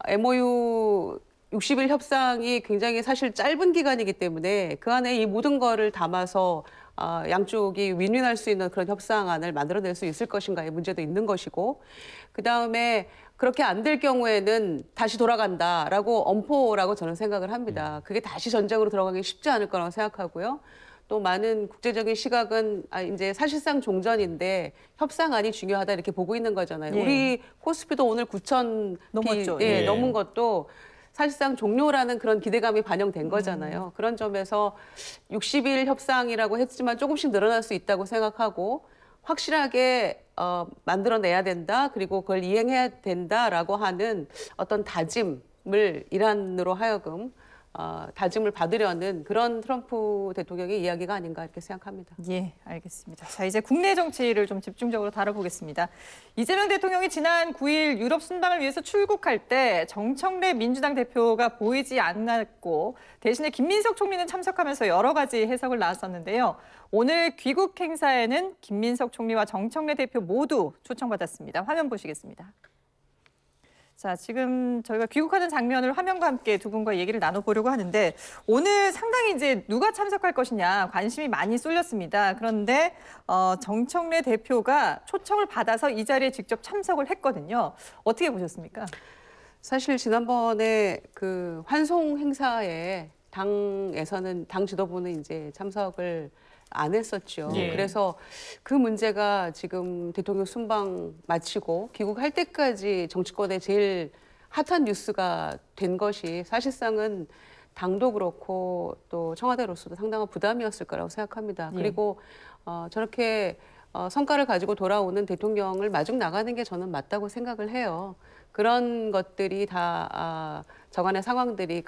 MOU 60일 협상이 굉장히 사실 짧은 기간이기 때문에 그 안에 이 모든 거를 담아서 양쪽이 윈윈할 수 있는 그런 협상안을 만들어낼 수 있을 것인가의 문제도 있는 것이고, 그다음에 그렇게 안 될 경우에는 다시 돌아간다라고 엄포라고 저는 생각을 합니다. 그게 다시 전쟁으로 들어가기 쉽지 않을 거라고 생각하고요. 또 많은 국제적인 시각은 이제 사실상 종전인데 협상안이 중요하다 이렇게 보고 있는 거잖아요. 예. 우리 코스피도 오늘 9천 넘었죠. 예, 예. 넘은 것도 사실상 종료라는 그런 기대감이 반영된 거잖아요. 그런 점에서 60일 협상이라고 했지만 조금씩 늘어날 수 있다고 생각하고, 확실하게 만들어내야 된다, 그리고 그걸 이행해야 된다라고 하는 어떤 다짐을 이란으로 하여금 다짐을 받으려는 그런 트럼프 대통령의 이야기가 아닌가 이렇게 생각합니다. 예, 알겠습니다. 자, 이제 국내 정치를 좀 집중적으로 다뤄보겠습니다. 이재명 대통령이 지난 9일 유럽 순방을 위해서 출국할 때 정청래 민주당 대표가 보이지 않았고 대신에 김민석 총리는 참석하면서 여러 가지 해석을 나왔었는데요. 오늘 귀국 행사에는 김민석 총리와 정청래 대표 모두 초청받았습니다. 화면 보시겠습니다. 자, 지금 저희가 귀국하는 장면을 화면과 함께 두 분과 얘기를 나눠보려고 하는데, 오늘 상당히 이제 누가 참석할 것이냐 관심이 많이 쏠렸습니다. 그런데 정청래 대표가 초청을 받아서 이 자리에 직접 참석을 했거든요. 어떻게 보셨습니까? 사실 지난번에 그 환송 행사에 당에서는 당 지도부는 이제 참석을 안 했었죠. 예. 그래서 그 문제가 지금 대통령 순방 마치고 귀국할 때까지 정치권의 제일 핫한 뉴스가 된 것이 사실상은 당도 그렇고 또 청와대로서도 상당한 부담이었을 거라고 생각합니다. 예. 그리고 저렇게 성과를 가지고 돌아오는 대통령을 마중 나가는 게 저는 맞다고 생각을 해요. 그런 것들이 다 저간의 상황들이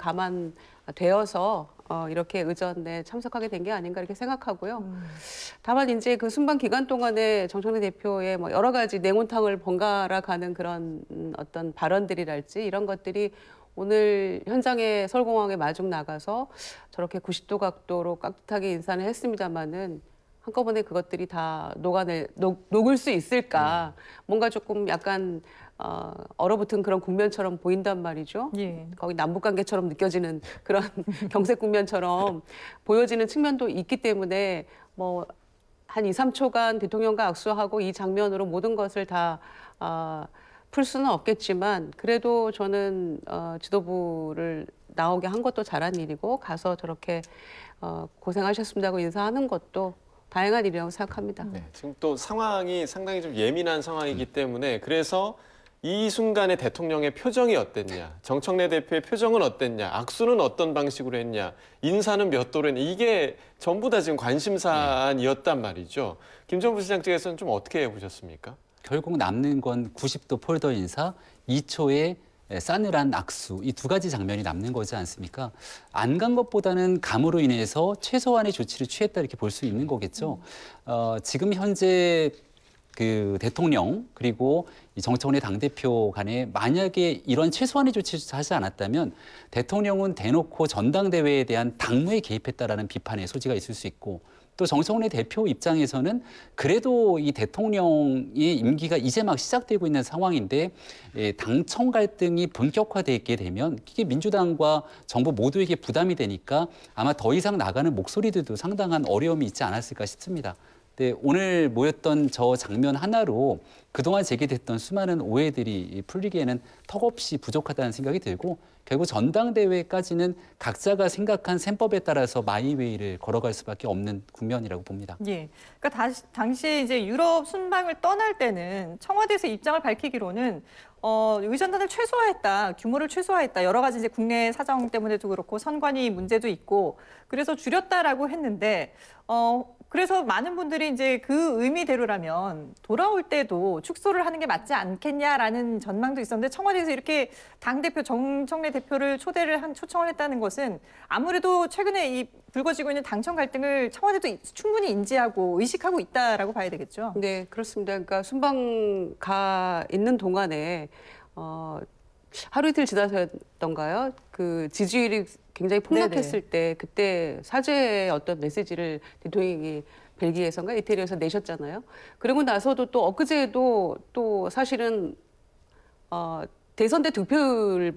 감안되어서 이렇게 의전에 참석하게 된 게 아닌가 이렇게 생각하고요. 다만 이제 그 순방 기간 동안에 정청래 대표의 뭐 여러 가지 냉온탕을 번갈아 가는 그런 어떤 발언들이랄지 이런 것들이 오늘 현장에 서울공항에 마중 나가서 저렇게 90도 각도로 깍듯하게 인사를 했습니다마는 한꺼번에 그것들이 다 녹을 수 있을까? 뭔가 조금 약간 얼어붙은 그런 국면처럼 보인단 말이죠. 예. 거기 남북 관계처럼 느껴지는 그런 경색 국면처럼 보여지는 측면도 있기 때문에 뭐 한 2, 3초간 대통령과 악수하고 이 장면으로 모든 것을 다 풀 수는 없겠지만, 그래도 저는 지도부를 나오게 한 것도 잘한 일이고 가서 저렇게 고생하셨습니다고 인사하는 것도 다행한 일이라고 생각합니다. 네, 지금 또 상황이 상당히 좀 예민한 상황이기 때문에 그래서 이 순간의 대통령의 표정이 어땠냐, 정청래 대표의 표정은 어땠냐, 악수는 어떤 방식으로 했냐, 인사는 몇 도로 했냐, 이게 전부 다 지금 관심사안이었단 말이죠. 김정부 시장 측에서는 좀 어떻게 보셨습니까? 결국 남는 건 90도 폴더 인사, 2초의 싸늘한 악수, 이 두 가지 장면이 남는 거지 않습니까? 안 간 것보다는 감으로 인해서 최소한의 조치를 취했다 이렇게 볼 수 있는 거겠죠. 지금 현재 그 대통령 그리고 이 정청래 당대표 간에 만약에 이런 최소한의 조치를 하지 않았다면 대통령은 대놓고 전당대회에 대한 당무에 개입했다라는 비판의 소지가 있을 수 있고, 또 정청래 대표 입장에서는 그래도 이 대통령의 임기가 이제 막 시작되고 있는 상황인데 당청 갈등이 본격화되게 되면 이게 민주당과 정부 모두에게 부담이 되니까 아마 더 이상 나가는 목소리들도 상당한 어려움이 있지 않았을까 싶습니다. 네, 오늘 모였던 저 장면 하나로 그동안 제기됐던 수많은 오해들이 풀리기에는 턱없이 부족하다는 생각이 들고, 결국 전당대회까지는 각자가 생각한 셈법에 따라서 마이웨이를 걸어갈 수밖에 없는 국면이라고 봅니다. 예. 그러니까 당시에 이제 유럽 순방을 떠날 때는 청와대에서 입장을 밝히기로는 의전단을 최소화했다, 규모를 최소화했다. 여러 가지 이제 국내 사정 때문에도 그렇고 선관위 문제도 있고 그래서 줄였다라고 했는데 그래서 많은 분들이 이제 그 의미대로라면 돌아올 때도 축소를 하는 게 맞지 않겠냐라는 전망도 있었는데, 청와대에서 이렇게 당대표 정청래 대표를 초청을 했다는 것은 아무래도 최근에 이 불거지고 있는 당청 갈등을 청와대도 충분히 인지하고 의식하고 있다라고 봐야 되겠죠. 네, 그렇습니다. 그러니까 순방 가 있는 동안에 하루 이틀 지나서였던가요? 그 지지율이 굉장히 폭락했을 때 그때 사죄의 어떤 메시지를 대통령이 벨기에선가 이태리에서 내셨잖아요. 그리고 나서도 또 엊그제도 또 사실은 대선 때 득표율